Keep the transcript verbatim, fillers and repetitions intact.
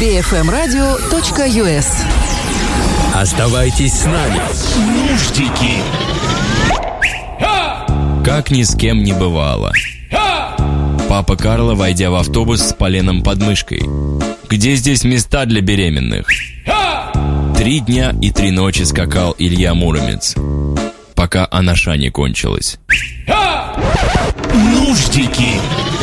би эф эм радио точка ю эс. Оставайтесь с нами. Нуждики. Как ни с кем не бывало. Папа Карло, войдя в автобус с поленом под мышкой. Где здесь места для беременных? Три дня и три ночи скакал Илья Муромец, пока анаша не кончилась. Нуждики.